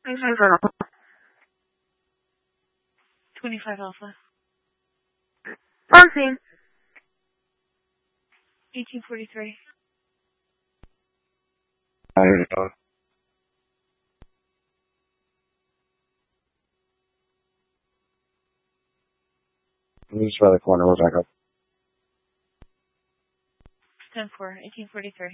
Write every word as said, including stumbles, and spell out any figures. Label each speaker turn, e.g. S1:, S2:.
S1: twenty-five Alpha.
S2: Launching.
S1: eighteen forty-three.
S3: I hear you. I'm just around the corner. We'll back up.
S1: ten four. eighteen forty-three.